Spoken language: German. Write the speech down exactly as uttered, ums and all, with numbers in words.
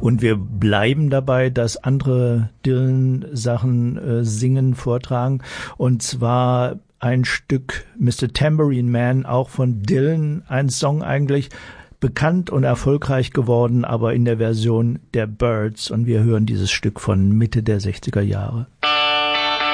Und wir bleiben dabei, dass andere Dylan-Sachen äh, singen, vortragen. Und zwar ein Stück Mister Tambourine Man, auch von Dylan, ein Song eigentlich, bekannt und erfolgreich geworden, aber in der Version der Byrds. Und wir hören dieses Stück von Mitte der sechziger Jahre.